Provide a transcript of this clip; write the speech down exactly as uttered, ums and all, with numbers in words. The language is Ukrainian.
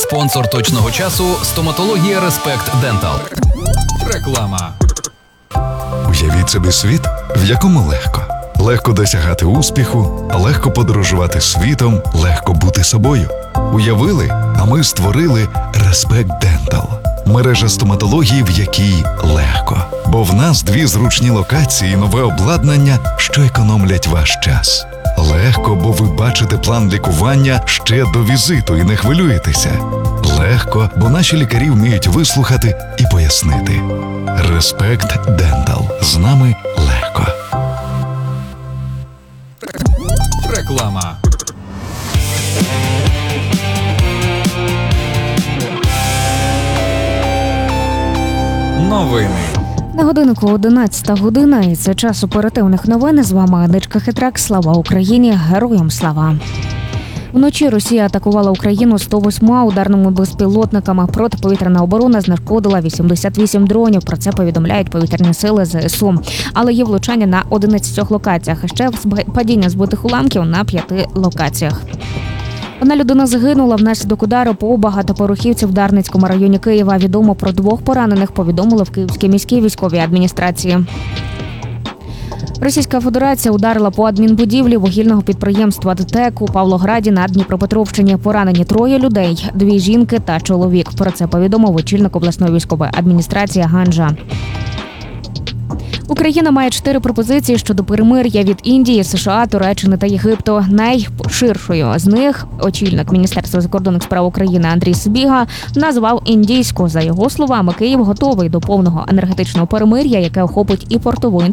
Спонсор точного часу – стоматологія Респект Дентал. Реклама. Уявіть собі світ, в якому легко. Легко досягати успіху, легко подорожувати світом, легко бути собою. Уявили, а ми створили Респект Дентал. Мережа стоматології, в якій легко. Бо в нас дві зручні локації і нове обладнання, що економлять ваш час. Легко, бо ви бачите план лікування ще до візиту і не хвилюєтеся. Легко, бо наші лікарі вміють вислухати і пояснити. Респект Дентал. З нами легко. Реклама. Новини. На годинку одинадцята година, і це час оперативних новин. З вами Анечка Хитрак. Слава Україні! Героям слава! Вночі Росія атакувала Україну сто восьмома ударними безпілотниками. Протиповітряна оборона знешкодила вісімдесят вісім дронів. Про це повідомляють повітряні сили ЗСУ. Але є влучання на одинадцятьох локаціях, а ще падіння збитих уламків на п'яти локаціях. Одна людина загинула внаслідок удару по багатоповерхівці в Дарницькому районі Києва. Відомо про двох поранених повідомили в Київській міській військовій адміністрації. Російська Федерація ударила по адмінбудівлі вугільного підприємства ДТЕК у Павлограді на Дніпропетровщині. Поранені троє людей – дві жінки та чоловік. Про це повідомив очільник обласної військової адміністрації Ганжа. Україна має чотири пропозиції щодо перемир'я від Індії, США, Туреччини та Єгипту. Найширшою з них очільник Міністерства закордонних справ України Андрій Сибіга назвав індійську. За його словами, Київ готовий до повного енергетичного перемир'я, яке охопить і портову